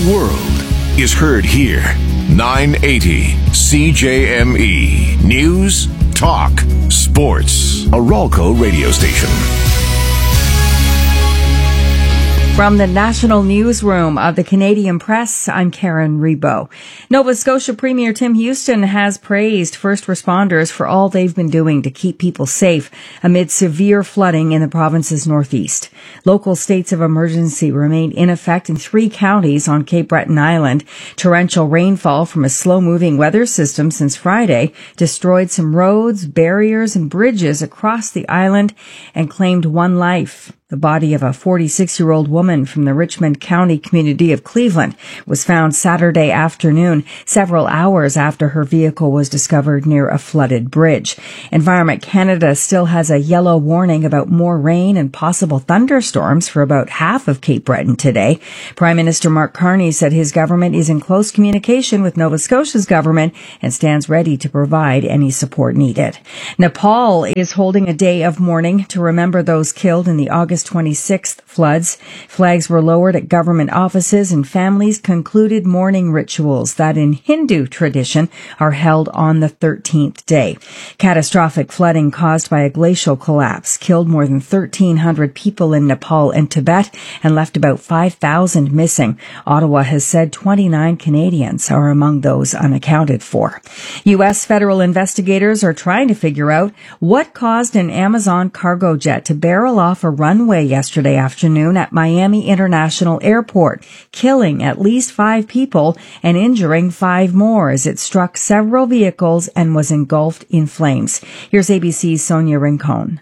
world is heard here. 980 CJME. News, talk, sports. A Ralco radio station. From the National Newsroom of the Canadian Press, I'm Karen Rebo. Nova Scotia Premier Tim Houston has praised first responders for all they've been doing to keep people safe amid severe flooding in the province's northeast. Local states of emergency remain in effect in 3 counties on Cape Breton Island. Torrential rainfall from a slow-moving weather system since Friday destroyed some roads, barriers, and bridges across the island and claimed 1 life. The body of a 46-year-old woman from the Richmond County community of Cleveland was found Saturday afternoon, several hours after her vehicle was discovered near a flooded bridge. Environment Canada still has a yellow warning about more rain and possible thunderstorms for about half of Cape Breton today. Prime Minister Mark Carney said his government is in close communication with Nova Scotia's government and stands ready to provide any support needed. Nepal is holding a day of mourning to remember those killed in the August 26th floods. Flags were lowered at government offices and families concluded mourning rituals that in Hindu tradition are held on the 13th day. Catastrophic flooding caused by a glacial collapse killed more than 1,300 people in Nepal and Tibet and left about 5,000 missing. Ottawa has said 29 Canadians are among those unaccounted for. U.S. federal investigators are trying to figure out what caused an Amazon cargo jet to barrel off a runway yesterday afternoon at Miami International Airport, killing at least 5 people and injuring 5 more as it struck several vehicles and was engulfed in flames. Here's ABC's Sonia Rincon.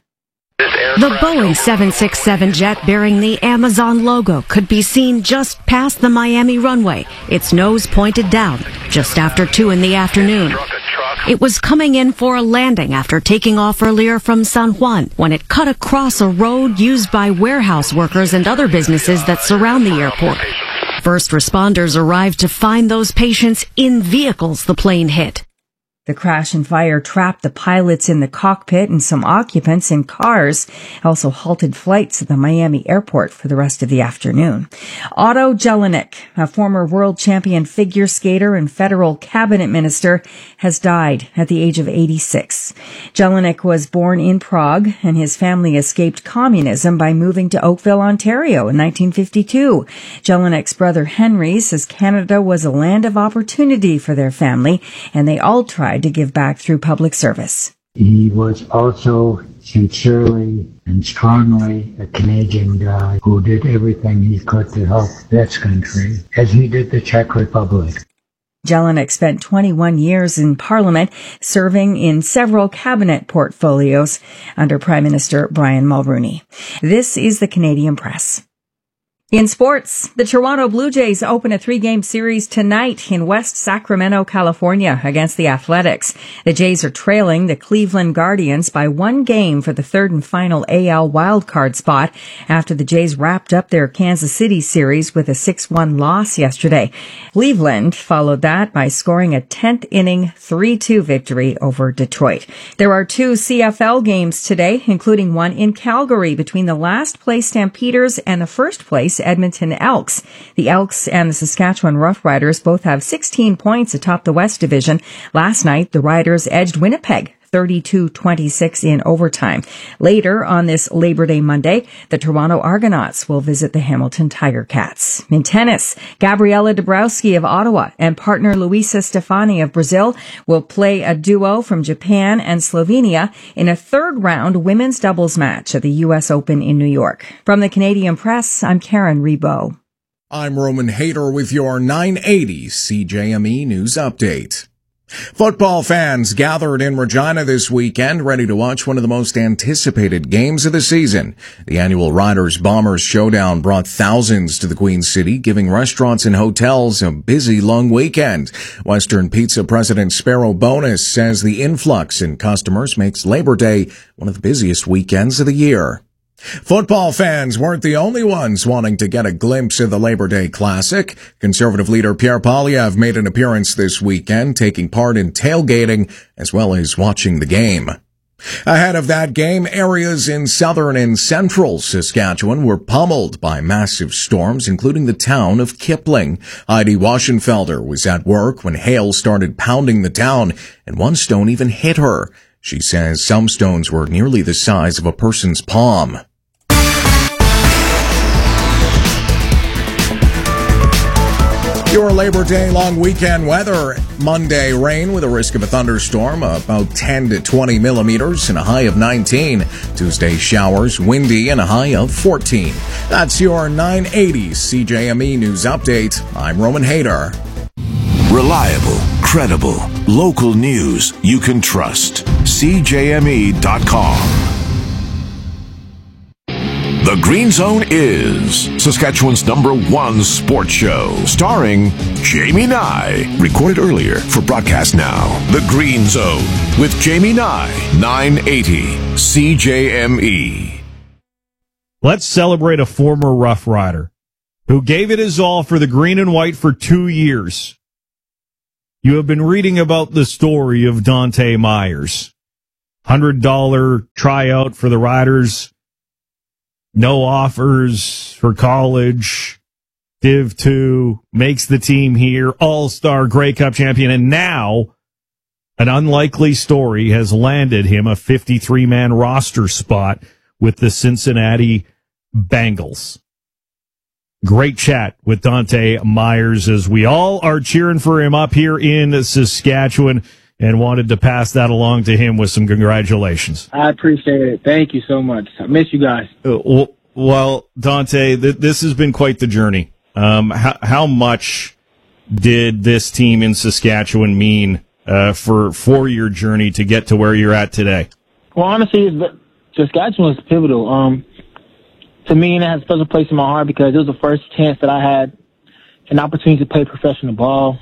The Boeing 767 jet bearing the Amazon logo could be seen just past the Miami runway, its nose pointed down, just after 2 in the afternoon. It was coming in for a landing after taking off earlier from San Juan when it cut across a road used by warehouse workers and other businesses that surround the airport. First responders arrived to find those patients in vehicles the plane hit. The crash and fire trapped the pilots in the cockpit and some occupants in cars, also halted flights at the Miami airport for the rest of the afternoon. Otto Jelinek, a former world champion figure skater and federal cabinet minister, has died at the age of 86. Jelinek was born in Prague, and his family escaped communism by moving to Oakville, Ontario in 1952. Jelinek's brother Henry says Canada was a land of opportunity for their family, and they all tried to give back through public service. He was also sincerely and strongly a Canadian guy who did everything he could to help this country, as he did the Czech Republic. Jelinek spent 21 years in Parliament, serving in several cabinet portfolios under Prime Minister Brian Mulroney. This is the Canadian Press. In sports, the Toronto Blue Jays open a 3-game series tonight in West Sacramento, California against the Athletics. The Jays are trailing the Cleveland Guardians by 1 game for the 3rd and final AL wildcard spot after the Jays wrapped up their Kansas City series with a 6-1 loss yesterday. Cleveland followed that by scoring a 10th inning 3-2 victory over Detroit. There are 2 CFL games today, including one in Calgary between the last place Stampeders and the first place Edmonton Elks. The Elks and the Saskatchewan Roughriders both have 16 points atop the West Division. Last night, the Riders edged Winnipeg 32-26 in overtime. Later on this Labor Day Monday, the Toronto Argonauts will visit the Hamilton Tiger Cats. In tennis, Gabriela Dabrowski of Ottawa and partner Luisa Stefani of Brazil will play a duo from Japan and Slovenia in a 3rd-round women's doubles match at the U.S. Open in New York. From the Canadian Press, I'm Karen Rebo. I'm Roman Hayter with your 980 CJME News Update. Football fans gathered in Regina this weekend, ready to watch one of the most anticipated games of the season. The annual Riders-Bombers showdown brought thousands to the Queen City, giving restaurants and hotels a busy, long weekend. Western Pizza President Sparrow Bonus says the influx in customers makes Labor Day one of the busiest weekends of the year. Football fans weren't the only ones wanting to get a glimpse of the Labor Day Classic. Conservative leader Pierre Poilievre made an appearance this weekend, taking part in tailgating as well as watching the game. Ahead of that game, areas in southern and central Saskatchewan were pummeled by massive storms, including the town of Kipling. Heidi Waschenfelder was at work when hail started pounding the town, and one stone even hit her. She says some stones were nearly the size of a person's palm. Your Labor Day long weekend weather. Monday, rain with a risk of a thunderstorm, about 10 to 20 millimeters and a high of 19. Tuesday, showers, windy and a high of 14. That's your 980 CJME News Update. I'm Roman Hayter. Reliable, credible, local news you can trust. CJME.com. The Green Zone is Saskatchewan's #1 sports show, starring Jamie Nye. Recorded earlier for broadcast now. The Green Zone with Jamie Nye, 980 CJME. Let's celebrate a former Rough Rider who gave it his all for the green and white for 2 years. You have been reading about the story of Dante Myers. $100 tryout for the Riders. No offers for college, Div 2, makes the team here, All-Star Grey Cup champion, and now an unlikely story has landed him a 53-man roster spot with the Cincinnati Bengals. Great chat with Dante Myers as we all are cheering for him up here in Saskatchewan, and wanted to pass that along to him with some congratulations. I appreciate it. Thank you so much. I miss you guys. Well, Dante, this has been quite the journey. How much did this team in Saskatchewan mean for your journey to get to where you're at today? Well, honestly, Saskatchewan was pivotal. To me, it has a special place in my heart because it was the first chance that I had an opportunity to play professional ball.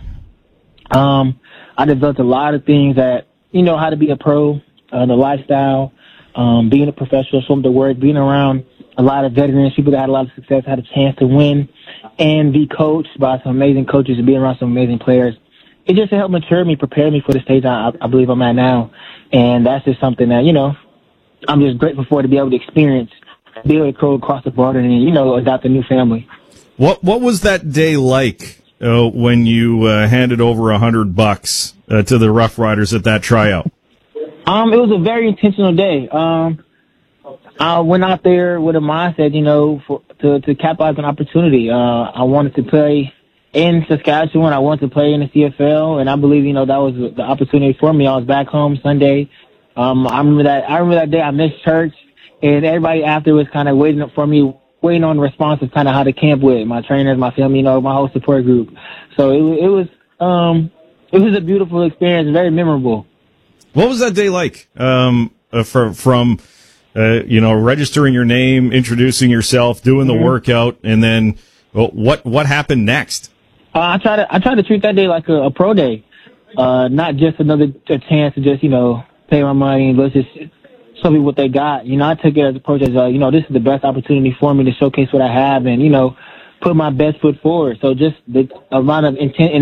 I developed a lot of things that, how to be a pro, the lifestyle, being a professional, showing the work, being around a lot of veterans, people that had a lot of success, had a chance to win and be coached by some amazing coaches and being around some amazing players. It just helped mature me, prepare me for the stage I believe I'm at now. And that's just something that, I'm just grateful for to be able to experience, be able to go across the border and, adopt a new family. What was that day like? When you handed over $100 to the Rough Riders at that tryout? It was a very intentional day. I went out there with a mindset, to capitalize an opportunity. I wanted to play in Saskatchewan. I wanted to play in the CFL, and I believe, that was the opportunity for me. I was back home Sunday. I remember that day I missed church, and everybody after was kind of waiting on the response of kind of how to camp with my trainers, my family, my whole support group. So it was a beautiful experience, very memorable. What was that day like? From registering your name, introducing yourself, doing the workout, and then what happened next? I try to treat that day like a pro day, not just a chance to just pay my money, but just show me what they got. I took it as approach as, this is the best opportunity for me to showcase what I have and, put my best foot forward. So just the amount of intent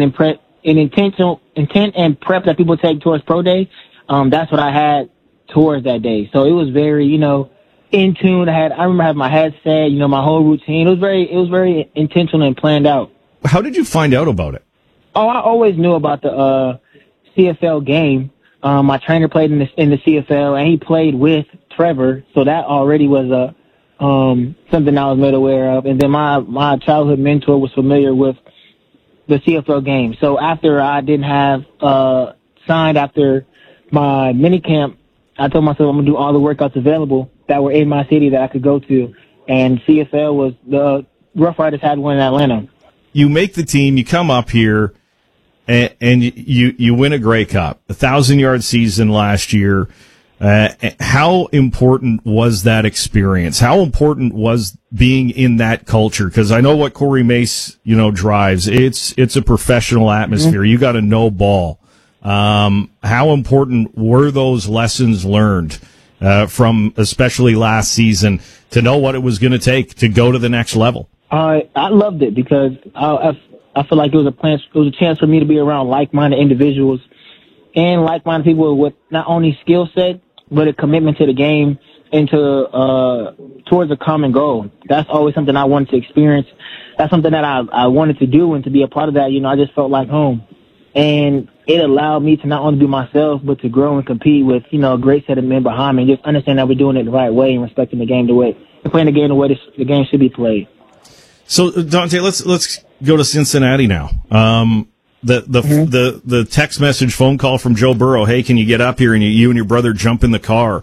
and prep that people take towards pro day, that's what I had towards that day. So it was very, in tune. I remember having my headset, my whole routine. It was very intentional and planned out. How did you find out about it? Oh, I always knew about the, CFL game. My trainer played in the CFL, and he played with Trevor, so that already was something I was made aware of. And then my childhood mentor was familiar with the CFL game. So after I didn't have signed after my minicamp, I told myself I'm gonna do all the workouts available that were in my city that I could go to. And CFL was the Rough Riders had one in Atlanta. You make the team, you come up here. And you win a Grey Cup, 1,000-yard season last year. How important was that experience? How important was being in that culture? Because I know what Corey Mace, drives. It's a professional atmosphere. You got to know ball. How important were those lessons learned from especially last season to know what it was going to take to go to the next level? I loved it because I feel like it was a chance for me to be around like-minded individuals and like-minded people with not only skill set, but a commitment to the game and towards a common goal. That's always something I wanted to experience. That's something that I wanted to do, and to be a part of that, I just felt like home. And it allowed me to not only be myself, but to grow and compete with, a great set of men behind me, and just understand that we're doing it the right way and respecting the game and playing the game the way the game should be played. So, Dante, let's go to Cincinnati now. The text message phone call from Joe Burrow. Hey, can you get up here? And you and your brother jump in the car.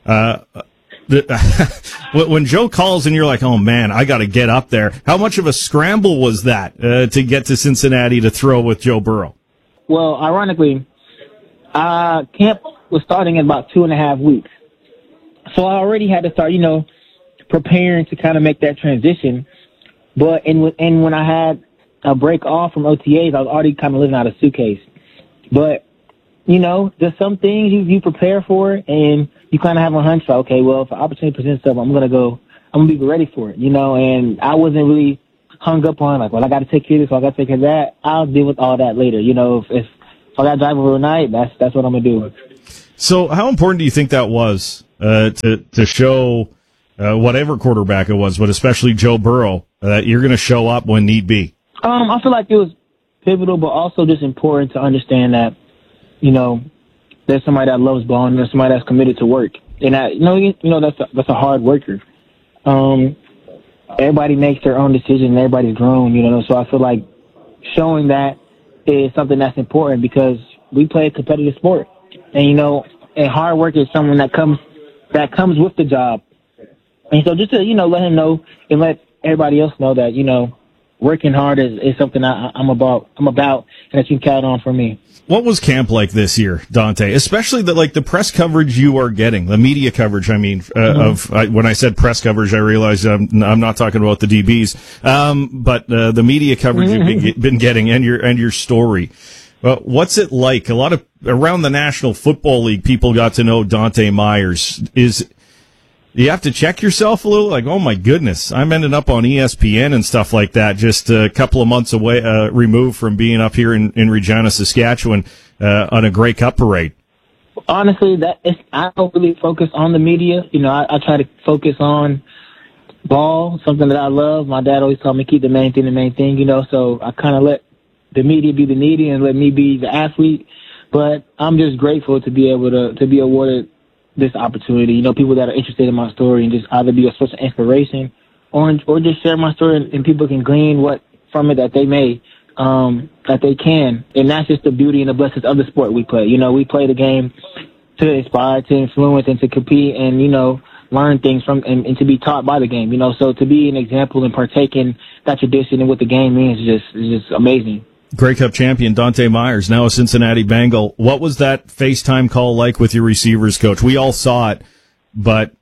When Joe calls and you're like, oh man, I got to get up there. How much of a scramble was that to get to Cincinnati to throw with Joe Burrow? Well, ironically, camp was starting in about 2.5 weeks. So I already had to start, preparing to kind of make that transition. But and when I had a break off from OTAs, I was already kind of living out of a suitcase. But, there's some things you prepare for, and you kind of have a hunch, like, okay, well, if an opportunity presents itself, I'm going to be ready for it, and I wasn't really hung up on, like, well, I got to take care of this, or I got to take care of that. I'll deal with all that later. If I got to drive overnight, that's what I'm going to do. So how important do you think that was to show whatever quarterback it was, but especially Joe Burrow, that you're going to show up when need be? I feel like it was pivotal, but also just important to understand that, there's somebody that loves ball and there's somebody that's committed to work. And that's a hard worker. Everybody makes their own decision and everybody's grown, so I feel like showing that is something that's important because we play a competitive sport. And, and hard work is something that comes with the job. And so just to, let him know and let everybody else know that, working hard is something I'm about, and that you can count on for me. What was camp like this year, Dante? Especially the press coverage you are getting, the media coverage. I mean, when I said press coverage, I realized I'm not talking about the DBs, but the media coverage you've been getting and your story. What's it like? A lot of around the National Football League, people got to know Dante Myers. You have to check yourself a little, like, oh my goodness, I'm ending up on ESPN and stuff like that, just a couple of months away, removed from being up here in Regina, Saskatchewan, on a Grey Cup parade. Honestly, I don't really focus on the media. I try to focus on ball, something that I love. My dad always told me keep the main thing, so I kind of let the media be the media and let me be the athlete. But I'm just grateful to be able to be awarded this opportunity, people that are interested in my story and just either be a source of inspiration or just share my story and people can glean what from it that they may, that they can. And that's just the beauty and the blessings of the sport we play. We play the game to inspire, to influence, and to compete and, learn things from and to be taught by the game, So to be an example and partake in that tradition and what the game means is just amazing. Grey Cup champion Dante Myers, now a Cincinnati Bengal. What was that FaceTime call like with your receivers coach? We all saw it, but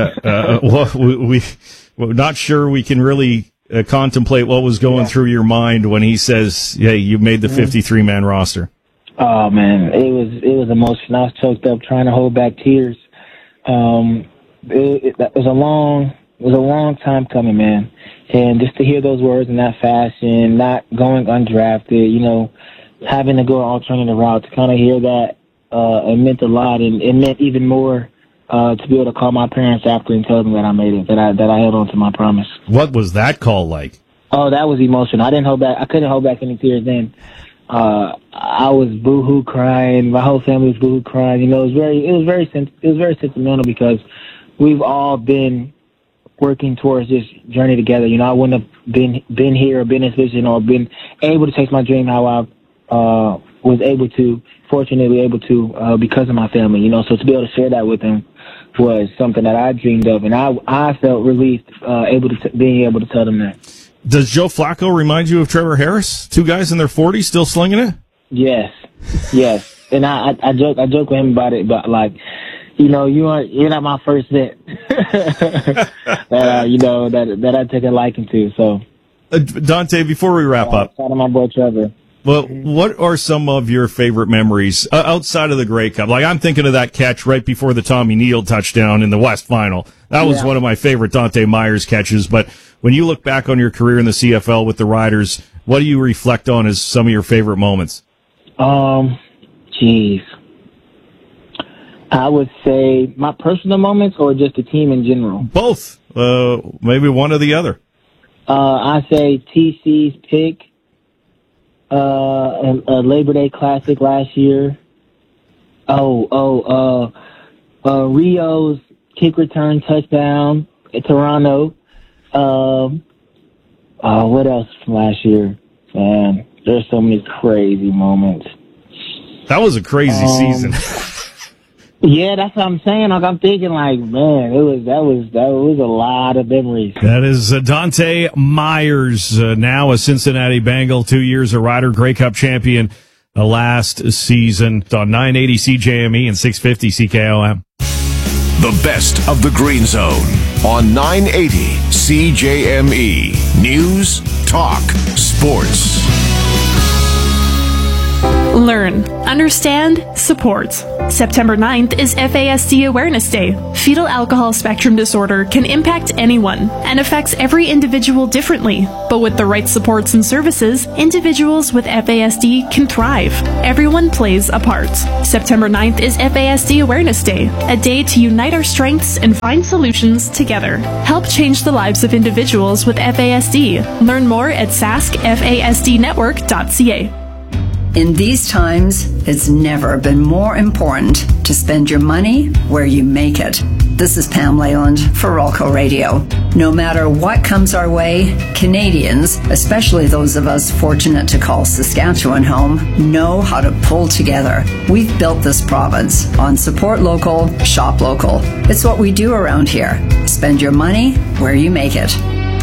we're not sure we can really contemplate what was going through your mind when he says, "Hey, you made the 53-man roster." Oh man, it was emotional. I was choked up trying to hold back tears. It was a long time coming, man. And just to hear those words in that fashion, not going undrafted, having to go an alternative route, to kind of hear that, it meant a lot, and it meant even more to be able to call my parents after and tell them that I made it, that I held on to my promise. What was that call like? Oh, that was emotional. I couldn't hold back any tears then. I was boohoo crying. My whole family was boohoo crying. It was very sentimental because we've all been working towards this journey together. I wouldn't have been here or been in this vision or been able to chase my dream how I was fortunately able to because of my family, So to be able to share that with them was something that I dreamed of, and I felt relieved being able to tell them that. Does Joe Flacco remind you of Trevor Harris? Two guys in their 40s still slinging it? Yes. And I joke with him about it, but like, you're not my first vet that I take a liking to. So, Dante, before we wrap up, shout out my boy Trevor. Well, what are some of your favorite memories outside of the Grey Cup? Like, I'm thinking of that catch right before the Tommy Neal touchdown in the West Final. That was one of my favorite Dante Myers catches. But when you look back on your career in the CFL with the Riders, what do you reflect on as some of your favorite moments? Geez. I would say my personal moments or just the team in general? Both. Maybe one or the other. I say TC's pick, a Labor Day Classic last year. Rio's kick return touchdown at Toronto. What else from last year? Man, there's so many crazy moments. That was a crazy season. Yeah, that's what I'm saying. Like, I'm thinking, like, man, that was a lot of memories. That is Dante Myers, now a Cincinnati Bengal, 2 years a Ryder Grey Cup champion last season on 980 CJME and 650 CKOM. The best of the Green Zone on 980 CJME. News, talk, sports. Learn, understand, support. September 9th is FASD Awareness Day. Fetal alcohol spectrum disorder can impact anyone and affects every individual differently. But with the right supports and services, individuals with FASD can thrive. Everyone plays a part. September 9th is FASD Awareness Day, a day to unite our strengths and find solutions together. Help change the lives of individuals with FASD. Learn more at saskfasdnetwork.ca. In these times, it's never been more important to spend your money where you make it. This is Pam Leyland for Rolco Radio. No matter what comes our way, Canadians, especially those of us fortunate to call Saskatchewan home, know how to pull together. We've built this province on support local, shop local. It's what we do around here. Spend your money where you make it.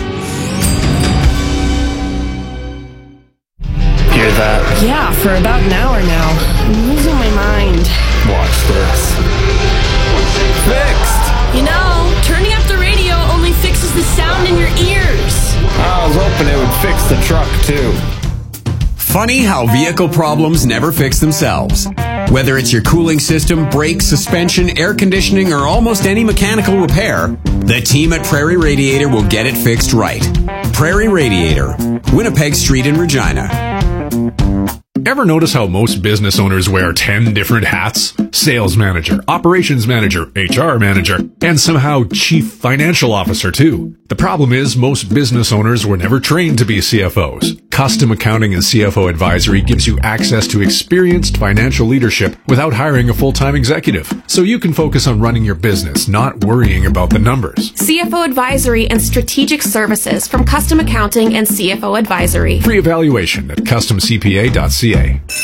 Hear that? Yeah, for about an hour now. I'm losing my mind. Watch this. Fixed! You know, turning up the radio only fixes the sound in your ears. I was hoping it would fix the truck, too. Funny how vehicle problems never fix themselves. Whether it's your cooling system, brakes, suspension, air conditioning, or almost any mechanical repair, the team at Prairie Radiator will get it fixed right. Prairie Radiator, Winnipeg Street in Regina. Ever notice how most business owners wear 10 different hats? Sales manager, operations manager, HR manager, and somehow chief financial officer too. The problem is most business owners were never trained to be CFOs. Custom Accounting and CFO Advisory gives you access to experienced financial leadership without hiring a full-time executive. So you can focus on running your business, not worrying about the numbers. CFO Advisory and Strategic Services from Custom Accounting and CFO Advisory. Free evaluation at customcpa.ca.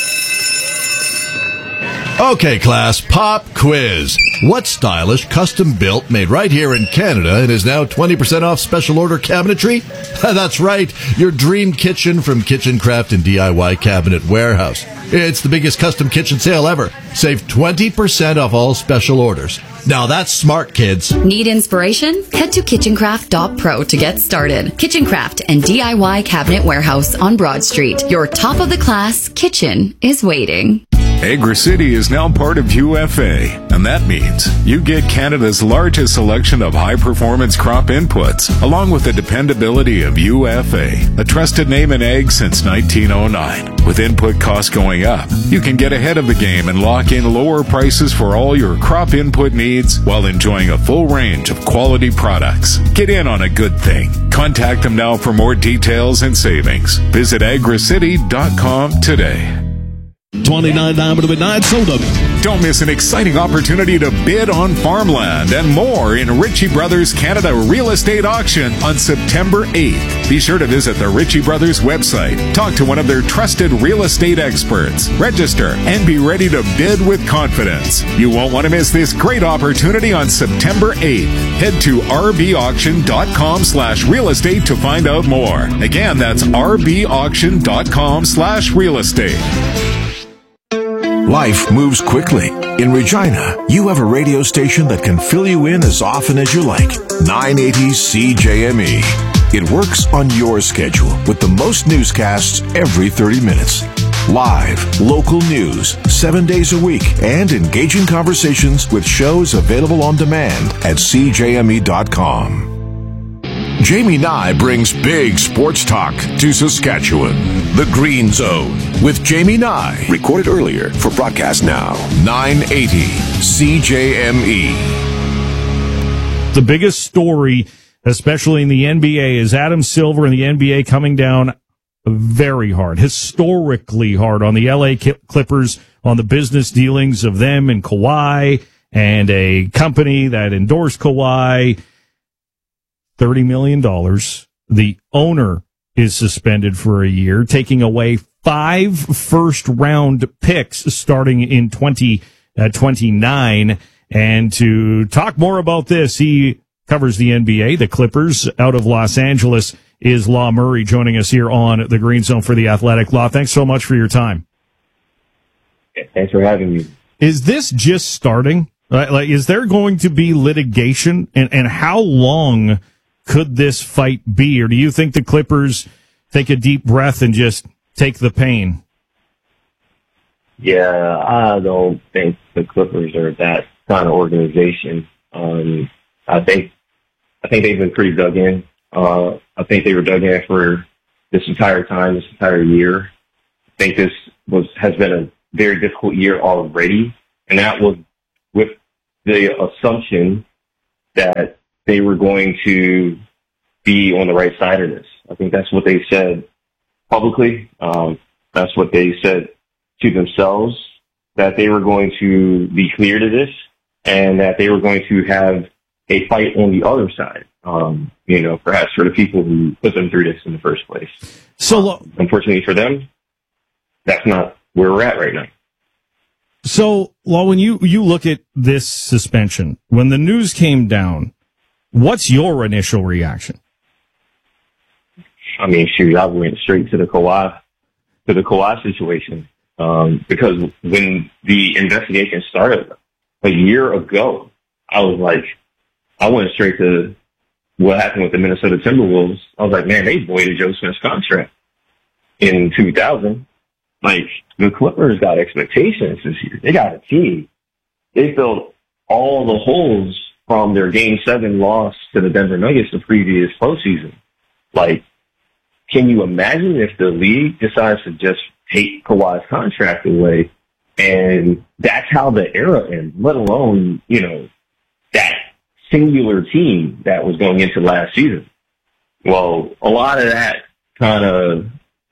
Okay, class, pop quiz. What stylish, custom-built, made right here in Canada and is now 20% off special order cabinetry? That's right, your dream kitchen from Kitchen Craft and DIY Cabinet Warehouse. It's the biggest custom kitchen sale ever. Save 20% off all special orders. Now that's smart, kids. Need inspiration? Head to kitchencraft.pro to get started. Kitchen Craft and DIY Cabinet Warehouse on Broad Street. Your top-of-the-class kitchen is waiting. Agri-City is now part of UFA, and that means you get Canada's largest selection of high-performance crop inputs, along with the dependability of UFA, a trusted name in ag since 1909. With input costs going up, you can get ahead of the game and lock in lower prices for all your crop input needs while enjoying a full range of quality products. Get in on a good thing. Contact them now for more details and savings. Visit agricity.com today. 29 diamond midnight soda. Don't miss an exciting opportunity to bid on farmland and more in Ritchie Brothers Canada Real Estate Auction on September 8th. Be sure to visit the Ritchie Brothers website, talk to one of their trusted real estate experts, register, and be ready to bid with confidence. You won't want to miss this great opportunity on September 8th. Head to rbauction.com/real estate to find out more. Again, that's rbauction.com/real estate. Life moves quickly. In Regina, you have a radio station that can fill you in as often as you like. 980 CJME. It works on your schedule with the most newscasts every 30 minutes. Live, local news, 7 days a week, and engaging conversations with shows available on demand at CJME.com. Jamie Nye brings big sports talk to Saskatchewan. The Green Zone with Jamie Nye. Recorded earlier for broadcast now. 980 CJME. The biggest story, especially in the NBA, is Adam Silver and the NBA coming down very hard, historically hard on the LA Clippers, on the business dealings of them and Kawhi and a company that endorsed Kawhi. $30 million. The owner is suspended for a year, taking away 5 first-round picks starting in 2029. And to talk more about this, he covers the NBA, the Clippers, out of Los Angeles, is Law Murray, joining us here on the Green Zone for The Athletic. Law, thanks so much for your time. Thanks for having me. Is this just starting? Like, is there going to be litigation? And how long could this fight be? Or do you think the Clippers take a deep breath and just take the pain? Yeah, I don't think the Clippers are that kind of organization. I think they've been pretty dug in. I think they were dug in for this entire time, this entire year. I think this has been a very difficult year already, and that was with the assumption that they were going to be on the right side of this. I think that's what they said publicly. That's what they said to themselves, that they were going to be clear to this and that they were going to have a fight on the other side, perhaps for the people who put them through this in the first place. So, unfortunately for them, that's not where we're at right now. So, Law, when you look at this suspension, when the news came down, what's your initial reaction? I mean, shoot, I went straight to the Kawhi situation, because when the investigation started a year ago, I went straight to what happened with the Minnesota Timberwolves. I was like, man, they voided Joe Smith's contract in 2000. Like, the Clippers got expectations this year. They got a team. They filled all the holes from their Game 7 loss to the Denver Nuggets the previous postseason. Like, can you imagine if the league decides to just take Kawhi's contract away, and that's how the era ends, let alone, that singular team that was going into last season? Well, a lot of that kind of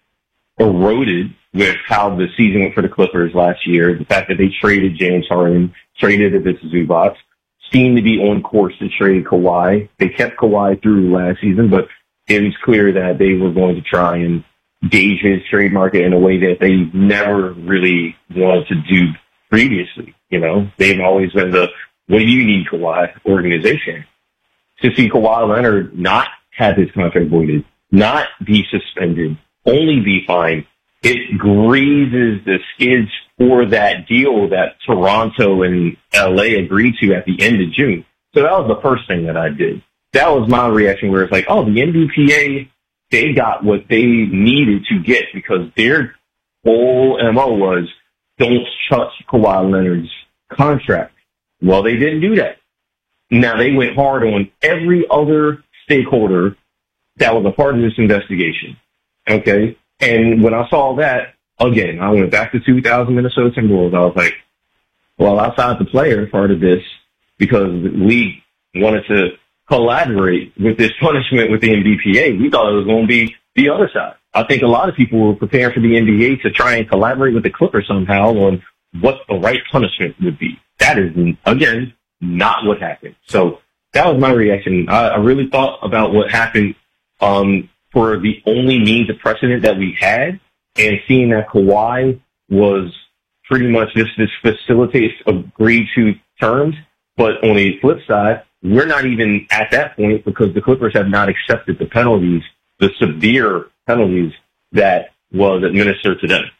eroded with how the season went for the Clippers last year. The fact that they traded James Harden, traded Ivica Zubac, seemed to be on course to trade Kawhi. They kept Kawhi through last season, but it was clear that they were going to try and gauge his trade market in a way that they never really wanted to do previously. They've always been the, what do you need, Kawhi organization. To see Kawhi Leonard not have his contract voided, not be suspended, only be fined, it greases the skids for that deal that Toronto and LA agreed to at the end of June. So that was the first thing that I did. That was my reaction, where it's like, oh, the NBPA, they got what they needed to get, because their whole MO was, don't touch Kawhi Leonard's contract. Well, they didn't do that. Now, they went hard on every other stakeholder that was a part of this investigation. Okay? And when I saw that, again, I went back to 2000 Minnesota Timberwolves. I was like, well, outside the player part of this, because the league wanted to collaborate with this punishment with the NBPA, we thought it was going to be the other side. I think a lot of people were preparing for the NBA to try and collaborate with the Clippers somehow on what the right punishment would be. That is, again, not what happened. So that was my reaction. I really thought about what happened for the only means of precedent that we had, and seeing that Kawhi was pretty much just this facilitates agreed to terms. But on the flip side, we're not even at that point, because the Clippers have not accepted the penalties, the severe penalties that was administered to them.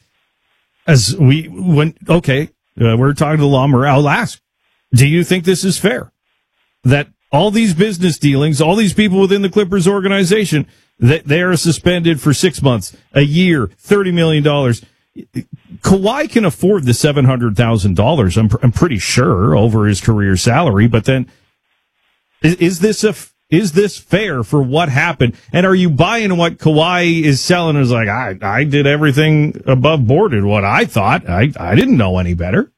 As we went, we're talking to Law Murray. I'll ask, do you think this is fair? That all these business dealings, all these people within the Clippers organization, that they are suspended for 6 months, a year, $30 million. Kawhi can afford the $700,000. I'm pretty sure over his career salary. But then, is this Is this fair for what happened? And are you buying what Kawhi is selling? Is like, I did everything above board in what I thought. I didn't know any better.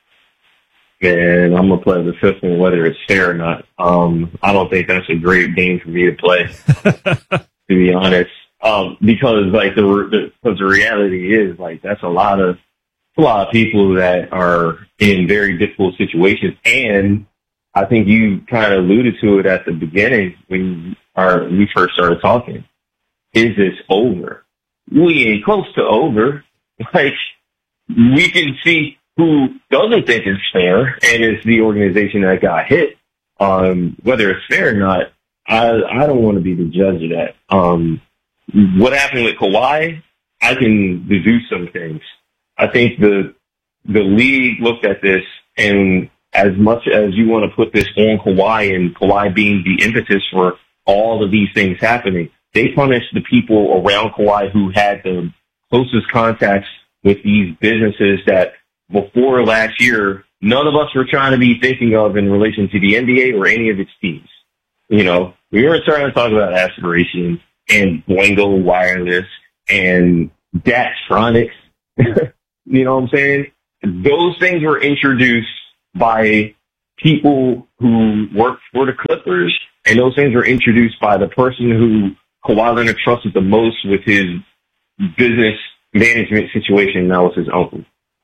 Man, I'm going to play the fifth one, whether it's fair or not. I don't think that's a great game for me to play, to be honest. Because like the reality is like, that's a lot of people that are in very difficult situations. And I think you kind of alluded to it at the beginning when we first started talking. Is this over? We ain't close to over. Like, we can see who doesn't think it's fair, and it's the organization that got hit. Whether it's fair or not, I don't want to be the judge of that. What happened with Kawhi, I can deduce some things. I think the league looked at this, and as much as you want to put this on Kawhi and Kawhi being the impetus for all of these things happening, they punished the people around Kawhi who had the closest contacts with these businesses that before last year, none of us were trying to be thinking of in relation to the NBA or any of its teams. You know, we weren't trying to talk about aspirations and Boingo Wireless and Datronics. You know what I'm saying? Those things were introduced by people who worked for the Clippers, and those things were introduced by the person who Kawhi Leonard trusted the most with his business management situation, and that was his uncle.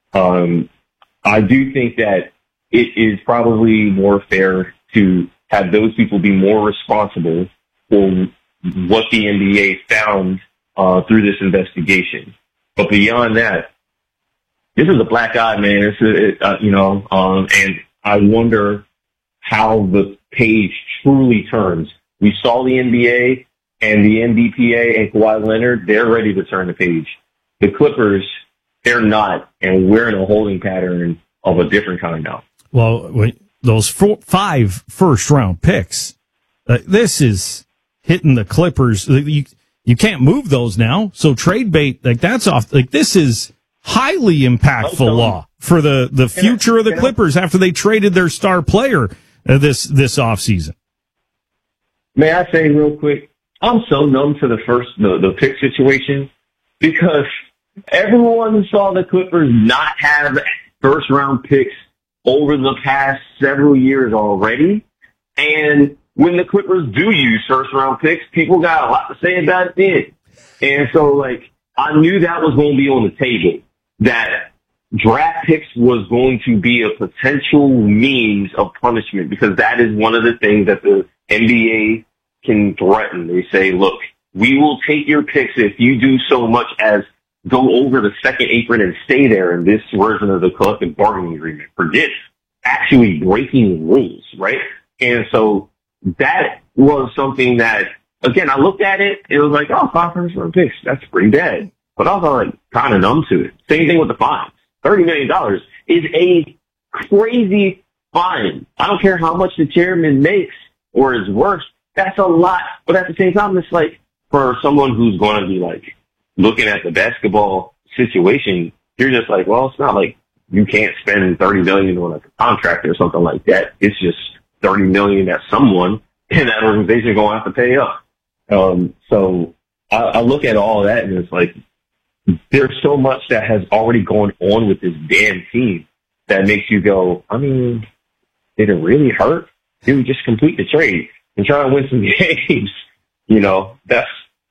I do think that it is probably more fair to have those people be more responsible for what the NBA found through this investigation. But beyond that, this is a black eye, man. And I wonder how the page truly turns. We saw the NBA and the NBPA and Kawhi Leonard, they're ready to turn the page. The Clippers, they're not, and we're in a holding pattern of a different kind now. Well, those 5 first-round picks, this is hitting the Clippers. You can't move those now, so trade bait, like that's off. Like this is highly impactful law for the future of the Clippers after they traded their star player this offseason. May I say real quick, I'm so numb to the pick situation because everyone saw the Clippers not have first round picks over the past several years already. And when the Clippers do use first round picks, people got a lot to say about it then. And so like, I knew that was going to be on the table, that draft picks was going to be a potential means of punishment because that is one of the things that the NBA can threaten. They say, look, we will take your picks if you do so much as go over the second apron and stay there in this version of the collective bargaining agreement. Forget actually breaking rules, right? And so that was something that, again, I looked at it, it was like, 5 first round picks, that's pretty bad. But I was like kind of numb to it. Same thing with the fines. $30 million is a crazy fine. I don't care how much the chairman makes or is worse. That's a lot. But at the same time, it's like for someone who's going to be like looking at the basketball situation, you're just like, well, it's not like you can't spend $30 million on a contract or something like that. It's just $30 million that someone in that organization is going to have to pay up. So I look at all that and it's like, there's so much that has already gone on with this damn team that makes you go, I mean, did it really hurt? Did we just complete the trade and try and win some games? You know, that's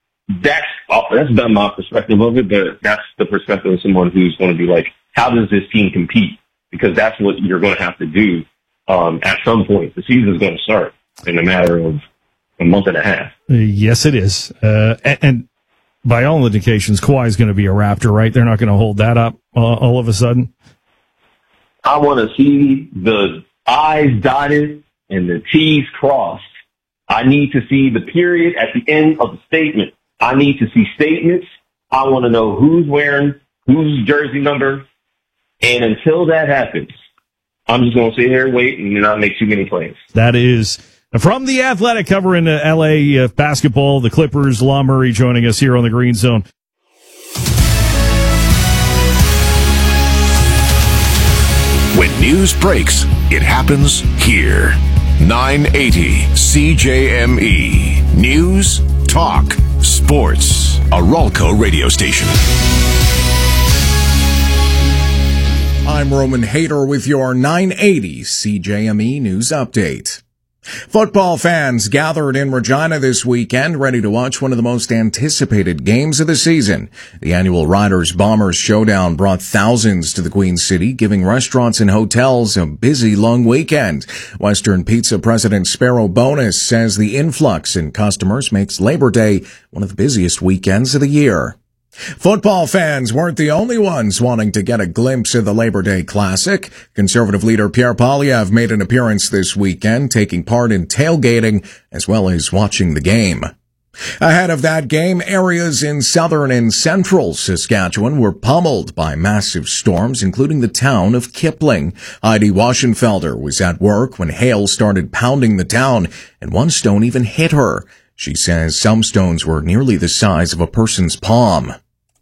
been my perspective of it, but that's the perspective of someone who's going to be like, how does this team compete? Because that's what you're going to have to do at some point. The season's going to start in a matter of a month and a half. Yes, it is. And by all indications, Kawhi's going to be a Raptor, right? They're not going to hold that up all of a sudden. I want to see the I's dotted and the T's crossed. I need to see the period at the end of the statement. I need to see statements. I want to know who's wearing whose jersey number. And until that happens, I'm just going to sit here and wait and not make too many plays. That is from The Athletic, covering L.A. basketball, the Clippers. Law Murray joining us here on the Green Zone. When news breaks, it happens here. 980 CJME. News, talk, sports. A Ralco radio station. I'm Roman Hader with your 980 CJME News Update. Football fans gathered in Regina this weekend ready to watch one of the most anticipated games of the season. The annual Riders-Bombers showdown brought thousands to the Queen City, giving restaurants and hotels a busy long weekend. Western Pizza President Sparrow Bonus says the influx in customers makes Labor Day one of the busiest weekends of the year. Football fans weren't the only ones wanting to get a glimpse of the Labor Day Classic. Conservative leader Pierre Poilievre made an appearance this weekend, taking part in tailgating as well as watching the game. Ahead of that game, areas in southern and central Saskatchewan were pummeled by massive storms, including the town of Kipling. Heidi Waschenfelder was at work when hail started pounding the town, and one stone even hit her. She says some stones were nearly the size of a person's palm.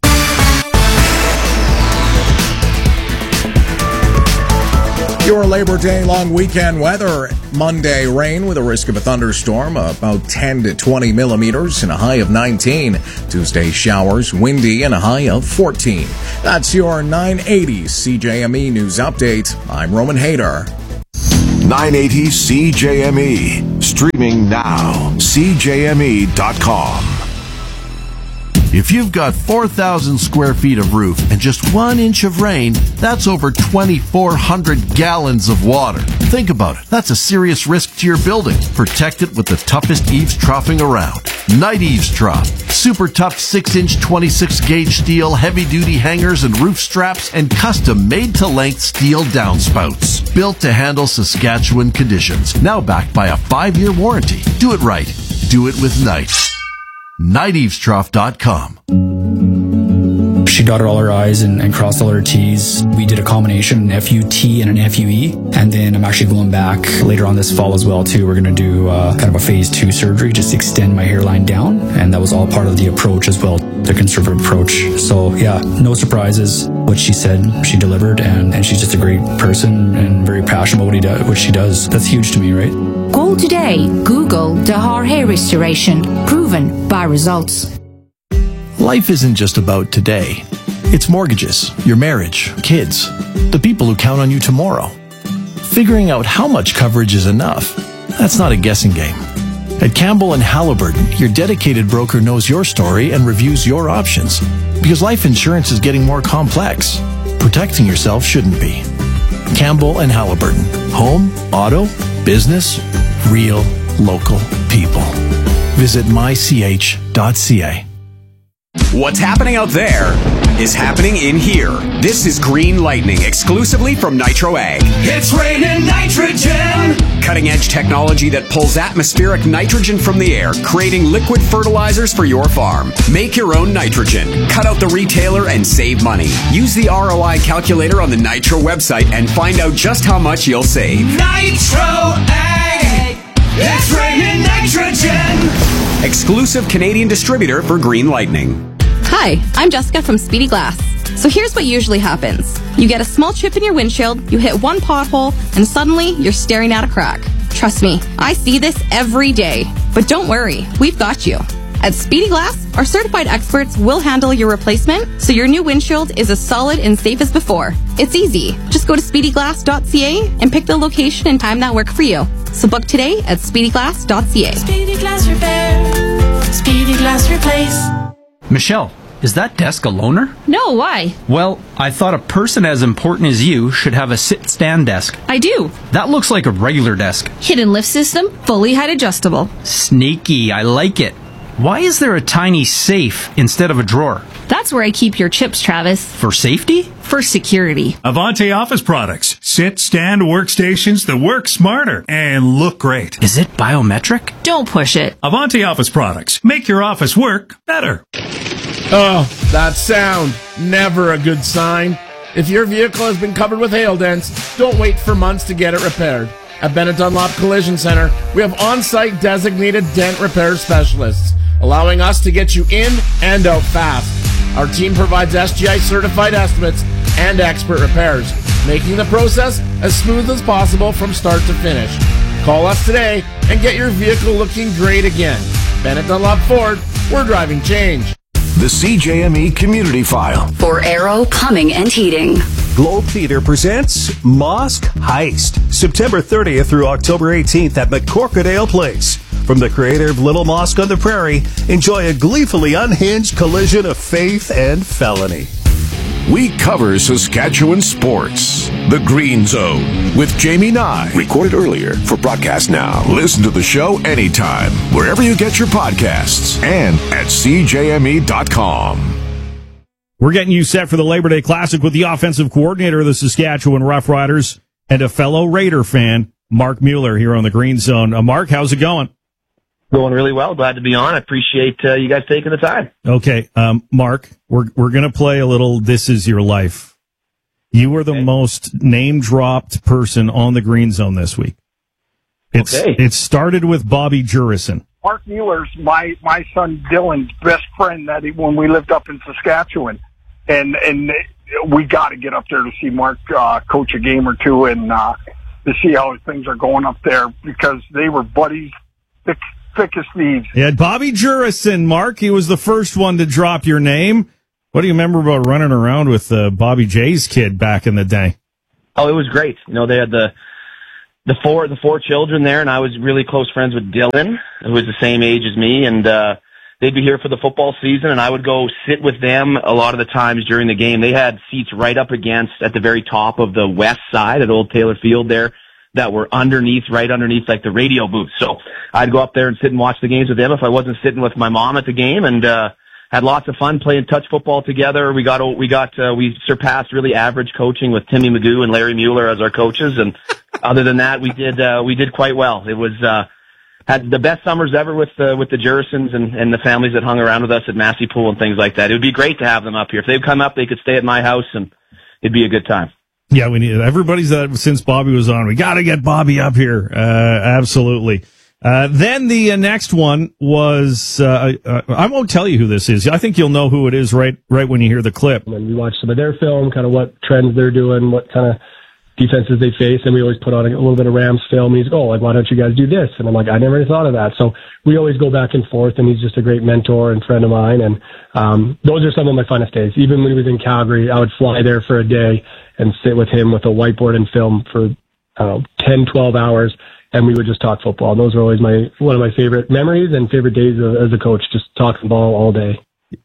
Your Labor Day long weekend weather. Monday, rain with a risk of a thunderstorm, about 10 to 20 millimeters and a high of 19. Tuesday, showers, windy and a high of 14. That's your 980 CJME News Update. I'm Roman Hader. 980 CJME. Streaming now. CJME.com. If you've got 4,000 square feet of roof and just 1 inch of rain, that's over 2,400 gallons of water. Think about it. That's a serious risk to your building. Protect it with the toughest eaves troughing around. Night Eaves Trough. Super tough 6-inch 26-gauge steel, heavy-duty hangers and roof straps, and custom made-to-length steel downspouts. Built to handle Saskatchewan conditions. Now backed by a 5-year warranty. Do it right. Do it with Night. NightEavesTrough.com. She dotted all her I's and crossed all her T's. We did a combination, an FUT and an FUE. And then I'm actually going back later on this fall as well, too. We're going to do kind of a phase 2 surgery, just extend my hairline down. And that was all part of the approach as well, the conservative approach. So, yeah, no surprises. What she said, she delivered. And she's just a great person and very passionate about what she does. That's huge to me, right? Call today. Google Dahar Hair Restoration. Proven by results. Life isn't just about today. It's mortgages, your marriage, kids, the people who count on you tomorrow. Figuring out how much coverage is enough, that's not a guessing game. At Campbell and Halliburton, your dedicated broker knows your story and reviews your options. Because life insurance is getting more complex. Protecting yourself shouldn't be. Campbell and Halliburton. Home, auto, business, real, local people. Visit mych.ca. What's happening out there is happening in here. This is Green Lightning, exclusively from Nitro Ag. It's raining nitrogen! Cutting-edge technology that pulls atmospheric nitrogen from the air, creating liquid fertilizers for your farm. Make your own nitrogen. Cut out the retailer and save money. Use the ROI calculator on the Nitro website and find out just how much you'll save. Nitro Ag! It's raining nitrogen! Exclusive Canadian distributor for Green Lightning. Hi, I'm Jessica from Speedy Glass. So here's what usually happens. You get a small chip in your windshield, you hit one pothole, and suddenly you're staring at a crack. Trust me, I see this every day. But don't worry, we've got you. At Speedy Glass, our certified experts will handle your replacement so your new windshield is as solid and safe as before. It's easy. Just go to speedyglass.ca and pick the location and time that work for you. So book today at speedyglass.ca. Speedy Glass Repair. Speedy Glass Replace. Michelle, is that desk a loaner? No, why? Well, I thought a person as important as you should have a sit-stand desk. I do. That looks like a regular desk. Hidden lift system, fully height adjustable. Sneaky, I like it. Why is there a tiny safe instead of a drawer? That's where I keep your chips, Travis. For safety? For security. Avante Office Products. Sit, stand workstations that work smarter and look great. Is it biometric? Don't push it. Avante Office Products. Make your office work better. Oh, that sound. Never a good sign. If your vehicle has been covered with hail dents, don't wait for months to get it repaired. At Bennett Dunlop Collision Center, we have on-site designated dent repair specialists, allowing us to get you in and out fast. Our team provides SGI certified estimates and expert repairs, making the process as smooth as possible from start to finish. Call us today and get your vehicle looking great again. Bennett Dunlop Ford, we're driving change. The CJME Community File. For Aero Plumbing and Heating. Globe Theater presents Mosque Heist, September 30th through October 18th at McCorkadale Place. From the creator of Little Mosque on the Prairie, enjoy a gleefully unhinged collision of faith and felony. We cover Saskatchewan sports. The Green Zone with Jamie Nye. Recorded earlier for broadcast now. Listen to the show anytime, wherever you get your podcasts and at CJME.com. We're getting you set for the Labor Day Classic with the offensive coordinator of the Saskatchewan Roughriders and a fellow Raider fan, Mark Mueller, here on the Green Zone. Mark, how's it going? Going really well. Glad to be on. I appreciate you guys taking the time. Okay, Mark, we're going to play a little This Is Your Life. You were the most name-dropped person on the Green Zone this week. It started with Bobby Jurison. Mark Mueller's my son Dylan's best friend when we lived up in Saskatchewan. And we got to get up there to see Mark coach a game or two and to see how things are going up there because they were buddies, thick as thieves. Yeah, Bobby Jurison, Mark. He was the first one to drop your name. What do you remember about running around with Bobby J's kid back in the day? Oh, it was great. You know, they had the four children there, and I was really close friends with Dylan, who was the same age as me, and they'd be here for the football season, and I would go sit with them a lot of the times during the game. They had seats right up against, at the very top of the west side at Old Taylor Field there, that were right underneath like the radio booth. So I'd go up there and sit and watch the games with them if I wasn't sitting with my mom at the game, and had lots of fun playing touch football together. We surpassed really average coaching with Timmy Magoo and Larry Mueller as our coaches, and other than that, we did quite well. It was had the best summers ever with the Jurisons and the families that hung around with us at Massey Pool and things like that. It would be great to have them up here. If they'd come up, they could stay at my house, and it'd be a good time. Yeah, we need it. Everybody's since Bobby was on. We got to get Bobby up here. Absolutely. Then the next one was, I won't tell you who this is. I think you'll know who it is right when you hear the clip. And we watch some of their film, kind of what trends they're doing, what kind of defenses they face, and we always put on a little bit of Rams film. He's why don't you guys do this? And I'm like, I never really thought of that. So we always go back and forth, and he's just a great mentor and friend of mine. And those are some of my funnest days. Even when he was in Calgary, I would fly there for a day and sit with him with a whiteboard and film for 10, 12 hours, and we would just talk football. And those are always one of my favorite memories and favorite days as a coach, just talking ball all day.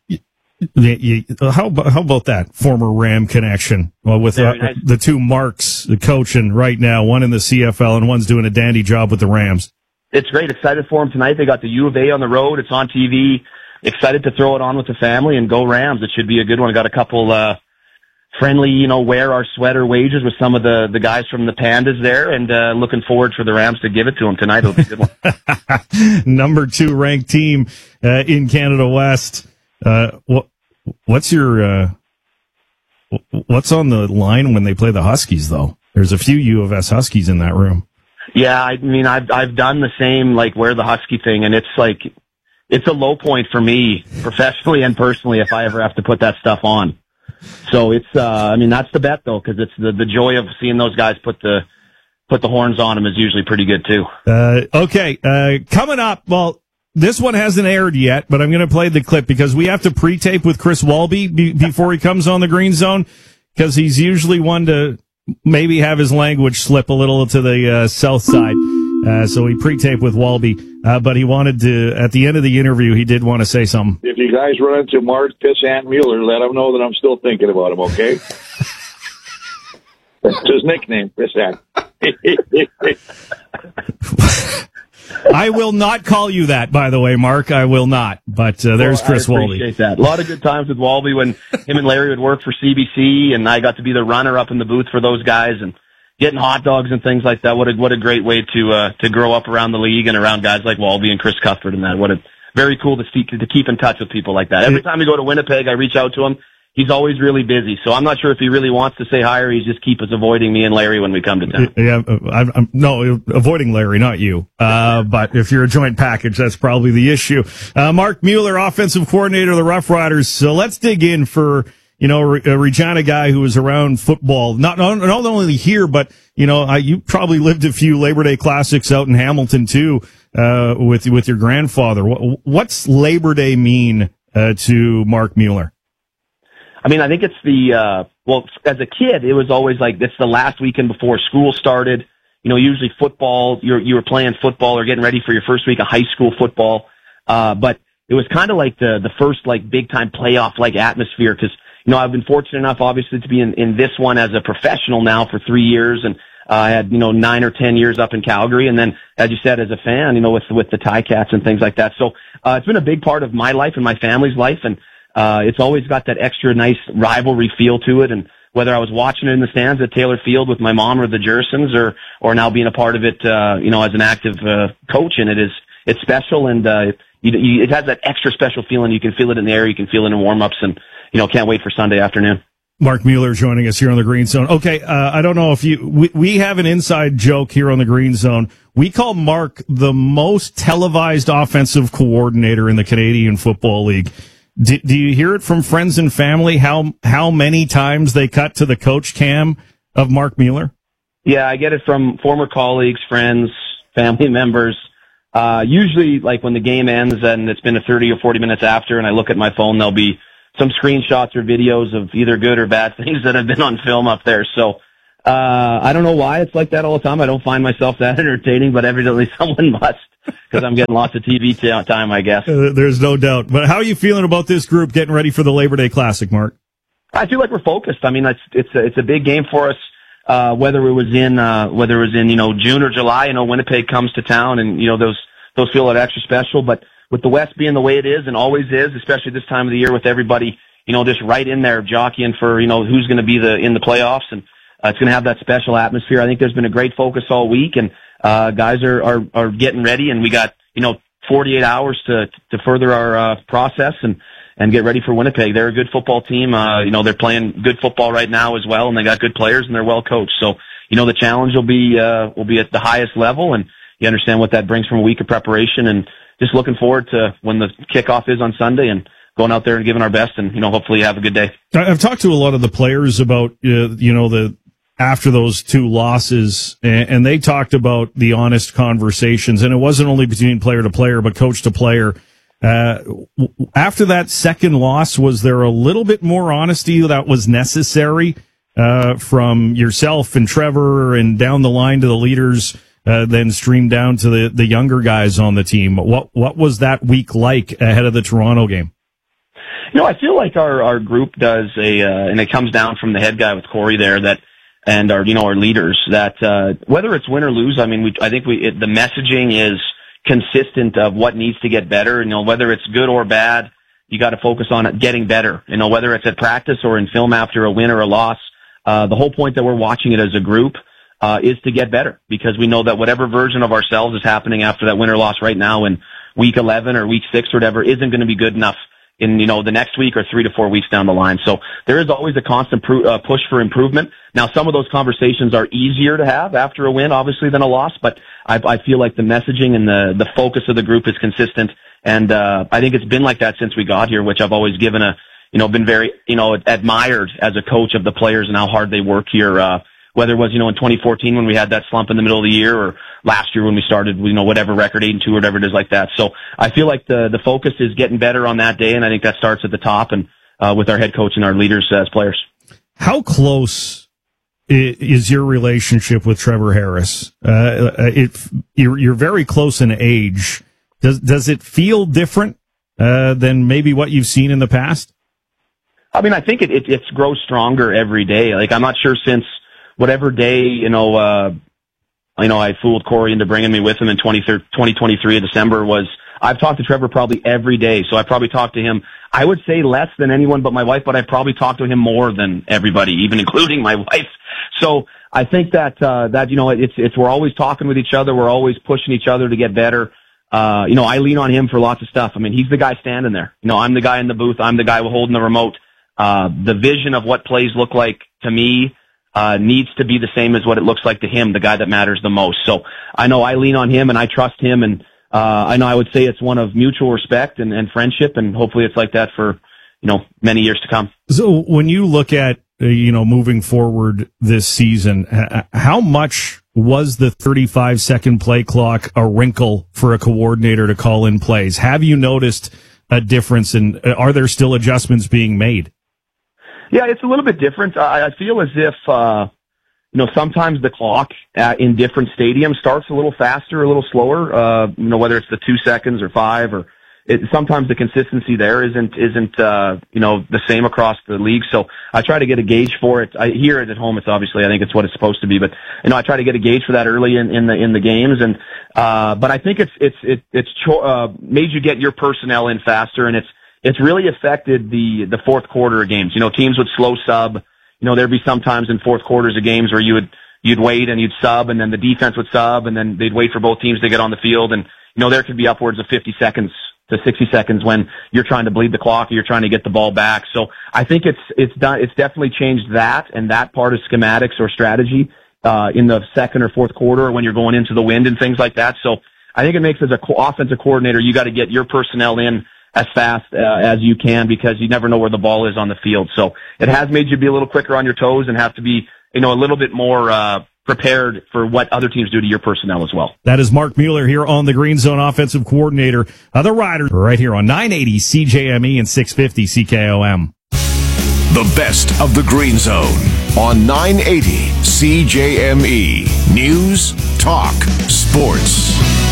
How about that former Ram connection? Well, with the two Marks, the coaching right now, one in the CFL and one's doing a dandy job with the Rams. It's great. Excited for them tonight. They got the U of A on the road. It's on TV. Excited to throw it on with the family and go Rams. It should be a good one. I got a couple friendly, wear our sweater wages with some of the guys from the Pandas there, and looking forward for the Rams to give it to them tonight. It'll be a good one. Number 2 ranked team in Canada West. What's your what's on the line when they play the Huskies, though? There's a few U of S Huskies in that room. Yeah, I mean, I've done the same, wear the Husky thing, and it's a low point for me, professionally and personally, if I ever have to put that stuff on. So it's, that's the bet though, because it's the joy of seeing those guys put the horns on them is usually pretty good too. Okay, coming up, well, this one hasn't aired yet, but I'm going to play the clip because we have to pre-tape with Chris Walby before he comes on the Green Zone, because he's usually one to maybe have his language slip a little to the south side. So we pre-taped with Walby, but he wanted to, at the end of the interview, he did want to say something. If you guys run into Mark Pissant Mueller, let him know that I'm still thinking about him, okay? That's his nickname, Pissant. I will not call you that, by the way, Mark. I will not. But there's Chris Walby. I appreciate that. A lot of good times with Walby when him and Larry would work for CBC, and I got to be the runner up in the booth for those guys and getting hot dogs and things like that. What a great way to grow up around the league and around guys like Walby and Chris Cuthbert and that. Very cool to keep in touch with people like that. Every time we go to Winnipeg, I reach out to him. He's always really busy, so I'm not sure if he really wants to say hi or he just keeps avoiding me and Larry when we come to town. Yeah, I'm avoiding Larry, not you. But if you're a joint package, that's probably the issue. Mark Mueller, offensive coordinator of the Rough Riders. So let's dig in for a Regina guy who was around football, not only here, but, you probably lived a few Labor Day Classics out in Hamilton too, with your grandfather. What's Labor Day mean, to Mark Mueller? I mean, I think it's as a kid, it was always like, it's the last weekend before school started. Usually football, you were playing football or getting ready for your first week of high school football. But it was kind of like the first like big time playoff like atmosphere, because I've been fortunate enough obviously to be in this one as a professional now for 3 years, and I had 9 or 10 years up in Calgary, and then as you said, as a fan, with the Ticats and things like that. So it's been a big part of my life and my family's life, and it's always got that extra nice rivalry feel to it. And whether I was watching it in the stands at Taylor Field with my mom or the Jersons, or now being a part of it, as an active coach in it, it's special, and it has that extra special feeling. You can feel it in the air, you can feel it in warm-ups, and can't wait for Sunday afternoon. Mark Mueller joining us here on the Green Zone. Okay, I don't know if we have an inside joke here on the Green Zone. We call Mark the most televised offensive coordinator in the Canadian Football League. Do you hear it from friends and family how many times they cut to the coach cam of Mark Mueller? Yeah, I get it from former colleagues, friends, family members. Usually, like when the game ends and it's been 30 or 40 minutes after, and I look at my phone, there'll be some screenshots or videos of either good or bad things that have been on film up there. So I don't know why it's like that all the time. I don't find myself that entertaining, but evidently someone must, because I'm getting lots of TV time, I guess. There's no doubt. But how are you feeling about this group getting ready for the Labor Day Classic, Mark? I feel like we're focused. I mean, it's a big game for us. Whether it was in June or July, Winnipeg comes to town, and those feel like extra special. But with the West being the way it is and always is, especially this time of the year with everybody, just right in there jockeying for who's going to be in the playoffs, and it's going to have that special atmosphere. I think there's been a great focus all week, and guys are getting ready, and we got 48 hours to further our process and get ready for Winnipeg. They're a good football team. They're playing good football right now as well, and they got good players, and they're well coached. So, the challenge will be at the highest level, and you understand what that brings from a week of preparation, and just looking forward to when the kickoff is on Sunday and going out there and giving our best, and, hopefully have a good day. I've talked to a lot of the players about, after those two losses, and they talked about the honest conversations, and it wasn't only between player to player, but coach to player. After that second loss, was there a little bit more honesty that was necessary from yourself and Trevor and down the line to the leaders, then streamed down to the younger guys on the team? What was that week like ahead of the Toronto game? I feel like our group does and it comes down from the head guy with Corey there, and our leaders, that whether it's win or lose, I mean, I think the messaging is consistent of what needs to get better. Whether it's good or bad, you got to focus on it getting better. Whether it's at practice or in film after a win or a loss, the whole point that we're watching it as a group is to get better, because we know that whatever version of ourselves is happening after that win or loss right now in week 11 or week 6 or whatever isn't going to be good enough in, the next week or 3 to 4 weeks down the line. So there is always a constant push for improvement. Now, some of those conversations are easier to have after a win, obviously, than a loss, but I feel like the messaging and the focus of the group is consistent. And, I think it's been like that since we got here, which I've always given been very, admired as a coach of the players and how hard they work here, whether it was, in 2014 when we had that slump in the middle of the year, or last year when we started, whatever record, 8-2 or whatever it is like that. So I feel like the focus is getting better on that day, and I think that starts at the top and with our head coach and our leaders as players. How close is your relationship with Trevor Harris? You're very close in age. Does it feel different than maybe what you've seen in the past? I mean, I think it grows stronger every day. Like, I'm not sure since whatever day, I fooled Corey into bringing me with him in 2023 of December I've talked to Trevor probably every day. So I probably talked to him, I would say less than anyone but my wife, but I probably talked to him more than everybody, even including my wife. So I think that we're always talking with each other. We're always pushing each other to get better. I lean on him for lots of stuff. I mean, he's the guy standing there. I'm the guy in the booth. I'm the guy holding the remote. The vision of what plays look like to me needs to be the same as what it looks like to him, the guy that matters the most. So I know I lean on him and I trust him, and I know I would say it's one of mutual respect and friendship, and hopefully it's like that for many years to come. So when you look at, moving forward this season, how much was the 35-second play clock a wrinkle for a coordinator to call in plays? Have you noticed a difference, and are there still adjustments being made? Yeah, it's a little bit different. I feel as if, sometimes the clock in different stadiums starts a little faster, a little slower, whether it's the 2 seconds or 5 or sometimes the consistency there isn't the same across the league. So I try to get a gauge for it. Here at home, it's obviously, I think it's what it's supposed to be, but I try to get a gauge for that early in the games. And but I think it's made you get your personnel in faster, and it's really affected the fourth quarter of games. Teams would slow sub. There'd be sometimes in fourth quarters of games where you'd wait and you'd sub, and then the defense would sub, and then they'd wait for both teams to get on the field, and there could be upwards of 50 seconds to 60 seconds when you're trying to bleed the clock or you're trying to get the ball back. So I think it's definitely changed that and that part of schematics or strategy in the second or fourth quarter when you're going into the wind and things like that. So I think it makes, as an offensive coordinator, you got to get your personnel in as fast as you can, because you never know where the ball is on the field. So it has made you be a little quicker on your toes and have to be, a little bit more prepared for what other teams do to your personnel as well. That is Mark Mueller here on the Green Zone, offensive coordinator of the Riders, right here on 980 CJME and 650 CKOM. The best of the Green Zone on 980 CJME. News, talk, sports.